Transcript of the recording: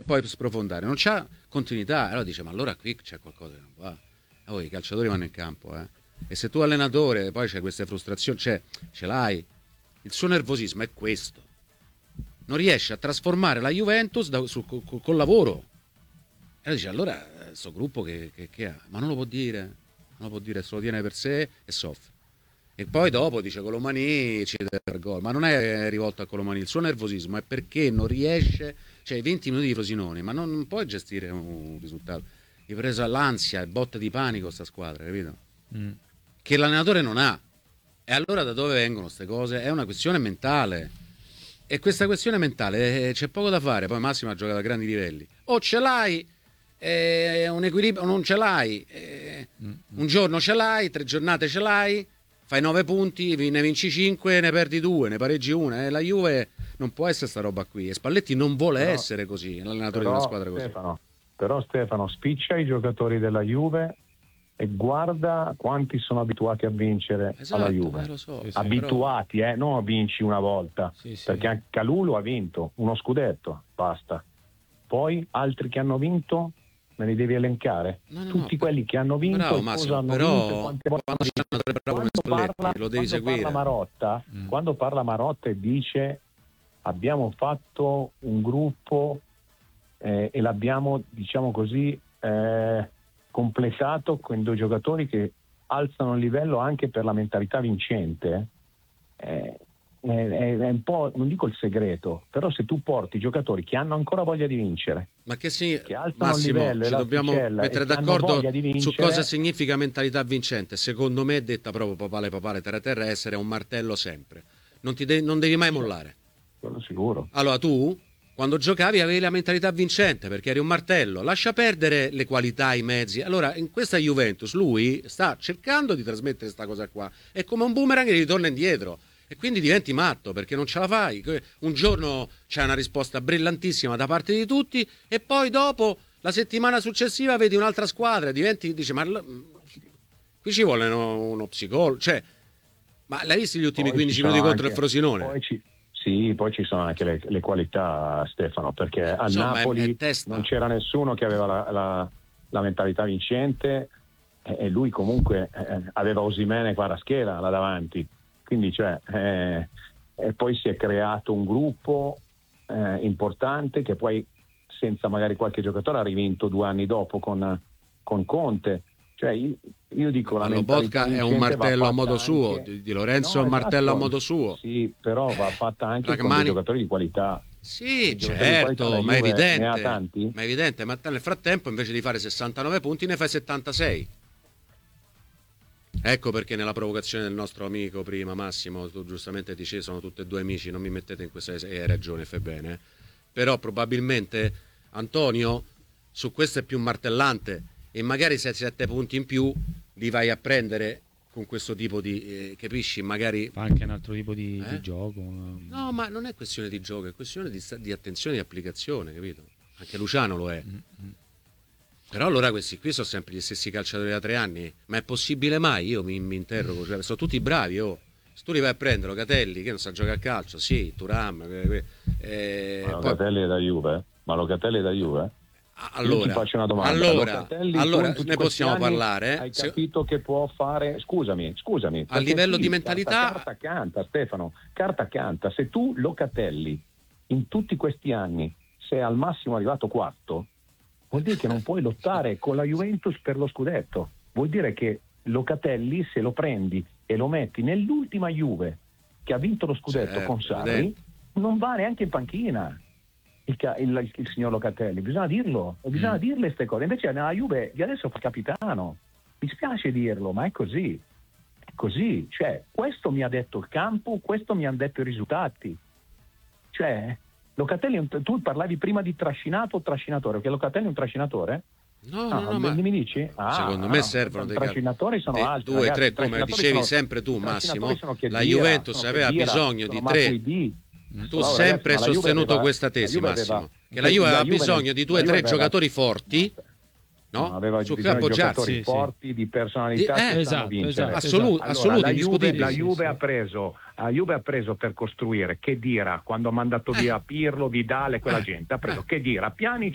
poi sprofondare, non c'ha continuità. Allora dice, ma allora qui c'è qualcosa che non va. Oh, i calciatori vanno in campo, e se tu allenatore poi c'è queste frustrazioni, cioè ce l'hai, il suo nervosismo è questo, non riesce a trasformare la Juventus col lavoro. E allora dice, allora sto gruppo che ha, ma non lo può dire, non lo può dire, se lo tiene per sé e soffre. E poi dopo dice Colomani ci deve dare gol, ma non è rivolto a Colomani, il suo nervosismo è perché non riesce, cioè 20 minuti di Frosinone, ma non puoi gestire un risultato. Gli hai preso l'ansia, il botte di panico sta squadra, capito? Che l'allenatore non ha. E allora da dove vengono queste cose? È una questione mentale. E questa questione mentale c'è poco da fare. Poi Massimo ha giocato a grandi livelli. O ce l'hai un equilibrio, o non ce l'hai. Un giorno ce l'hai, 3 giornate ce l'hai, fai 9 punti, ne vinci 5, ne perdi 2, ne pareggi 1. La Juve non può essere sta roba qui. E Spalletti non vuole essere così, l'allenatore di una squadra così. Però Stefano, spiccia i giocatori della Juve e guarda quanti sono abituati a vincere alla Juve. Lo so, abituati, però... non vinci una volta, perché anche Calulu ha vinto uno scudetto, basta. Poi altri che hanno vinto me li devi elencare. Tutti quelli che hanno vinto, bravo, Massimo, hanno però vinto, quante volte lo devi seguire. Quando parla Marotta e dice abbiamo fatto un gruppo e l'abbiamo, diciamo così, completato con 2 giocatori che alzano il livello anche per la mentalità vincente, è un po', non dico il segreto, però se tu porti giocatori che hanno ancora voglia di vincere, ma che alzano Massimo, il livello, ci dobbiamo mettere d'accordo su cosa significa mentalità vincente. Secondo me, detta proprio papale terra essere un martello sempre, non devi mai mollare, quello sicuro. Allora tu quando giocavi avevi la mentalità vincente perché eri un martello, lascia perdere le qualità, i mezzi. Allora in questa Juventus lui sta cercando di trasmettere questa cosa qua, è come un boomerang che ritorna indietro e quindi diventi matto perché non ce la fai. Un giorno c'è una risposta brillantissima da parte di tutti e poi dopo la settimana successiva vedi un'altra squadra e dici ma qui ci vuole uno psicologo, cioè, ma l'hai visto gli ultimi 15 minuti contro il Frosinone? Poi ci sono anche le qualità, Stefano, perché a Napoli non c'era nessuno che aveva la mentalità vincente e lui comunque aveva Osimhen e Kvaratskhelia là davanti, quindi e poi si è creato un gruppo importante che poi senza magari qualche giocatore ha rivinto 2 anni dopo con Conte. Cioè io dico la Lobotka è un martello a modo suo, Di Lorenzo è un martello a modo suo. Sì, però va fatta anche con dei giocatori di qualità. Sì, certo, ma è evidente, ma nel frattempo invece di fare 69 punti ne fai 76. Ecco perché nella provocazione del nostro amico prima, Massimo, tu giustamente dicevi sono tutti e 2 amici, non mi mettete in questa, hai ragione, fai bene. Però probabilmente Antonio su questo è più martellante e magari se hai 7 punti in più li vai a prendere con questo tipo di capisci, magari fa anche un altro tipo di gioco. No, ma non è questione di gioco, è questione di attenzione, di applicazione, capito? Anche Luciano lo è. Però allora questi qui sono sempre gli stessi calciatori da 3 anni, ma è possibile mai? Io mi interrogo, cioè, sono tutti bravi, se tu li vai a prendere Locatelli che non sa giocare a calcio, sì, Thuram, ma Locatelli è da Juve? Allora, io ti faccio una domanda. Allora ne possiamo parlare. Hai capito che può fare? Scusami. A livello di mentalità. Carta canta, Stefano. Carta canta. Se tu Locatelli in tutti questi anni sei al massimo arrivato 4, vuol dire che non puoi lottare con la Juventus per lo scudetto. Vuol dire che Locatelli, se lo prendi e lo metti nell'ultima Juve che ha vinto lo scudetto con Sarri, non va neanche in panchina. Il signor Locatelli, bisogna dirlo, bisogna dirle queste cose. Invece nella Juve di adesso fa capitano, mi spiace dirlo, ma è così, cioè questo mi ha detto il campo, questo mi hanno detto i risultati. Cioè Locatelli, tu parlavi prima di trascinato o trascinatore, che Locatelli è un trascinatore? No, ma mi dici? Secondo me servono dei trascinatori, sono altri 2, 3, come dicevi sempre tu, Massimo, la Juventus aveva bisogno di 3. Tu sempre hai sostenuto questa tesi, Massimo, che la Juve aveva bisogno di 2 o 3 giocatori forti, no? Aveva su bisogno cui di giocatori appoggiarsi, forti, di personalità che sanno vincere. Assoluti, indiscutibili. La Juve ha preso per costruire Khedira quando ha mandato via Pirlo, Vidal e quella gente. Ha preso Khedira, Pjanic